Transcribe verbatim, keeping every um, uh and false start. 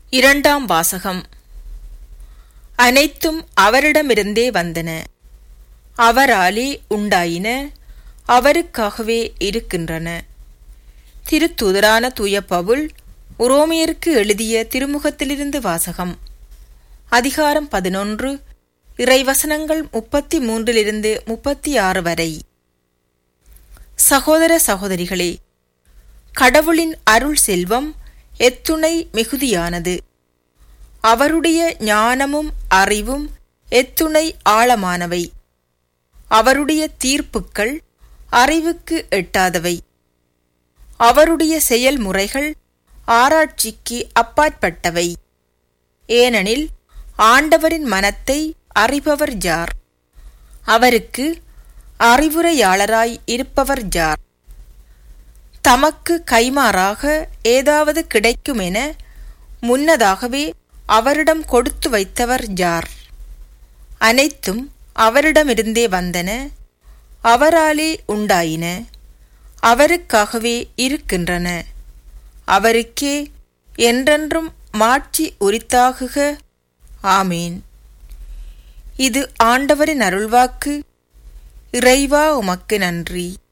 இரண்டாம் வாசகம். அனைத்தும் அவரிடமிருந்தே வந்தன, அவராலே உண்டாயின, அவருக்காகவே இருக்கின்றன. திருத்தூதரான தூய பவுல் உரோமையருக்கு எழுதிய திருமுகத்திலிருந்து வாசகம். அதிகாரம் பதினொன்று, இறைவசனங்கள் முப்பத்தி மூன்றிலிருந்து முப்பத்தி ஆறு வரை. சகோதர சகோதரிகளே, கடவுளின் அருள் செல்வம் எத்துணை மிகுதியானது! அவருடைய ஞானமும் அறிவும் எத்துணை ஆழமானவை! அவருடைய தீர்ப்புக்கள் அறிவுக்கு எட்டாதவை. அவருடைய செயல்முறைகள் ஆராய்ச்சிக்கு அப்பாற்பட்டவை. ஏனெனில் ஆண்டவரின் மனத்தை அறிபவர் யார்? அவருக்கு அறிவுரையாளராய் இருப்பவர் யார்? தமக்கு கைமாறாக ஏதாவது கிடைக்குமென முன்னதாகவே அவரிடம் கொடுத்து வைத்தவர் யார்? அனைத்தும் அவரிடமிருந்தே வந்தன, அவராலே உண்டாயின, அவருக்காகவே இருக்கின்றன. அவருக்கே என்றென்றும் மாட்சி உரித்தாகுக. ஆமீன். இது ஆண்டவரின் அருள்வாக்கு. இறைவா, உமக்கு நன்றி.